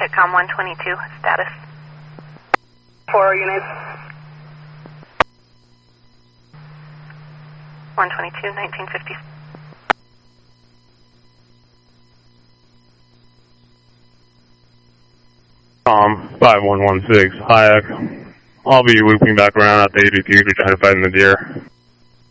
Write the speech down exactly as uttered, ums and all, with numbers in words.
Hitcom one twenty-two, status. Four units. one twenty-two, nineteen fifty. Um, five one one six, Hayek. I'll be looping back around at the A G T to try to find the deer.